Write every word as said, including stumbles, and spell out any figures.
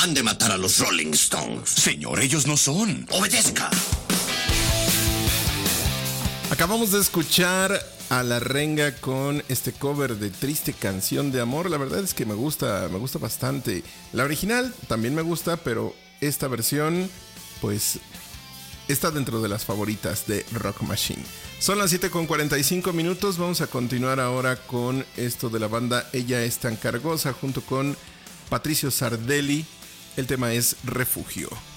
Mande matar a los Rolling Stones. Señor, ellos no son. Obedezca. Acabamos de escuchar a La Renga con este cover de Triste Canción de Amor. La verdad es que me gusta, me gusta bastante. La original también me gusta, pero esta versión, pues, está dentro de las favoritas de Rock Machine. Son las siete con cuarenta y cinco minutos. Vamos a continuar ahora con esto de la banda Ella es tan cargosa junto con Patricio Sardelli. El tema es Refugio.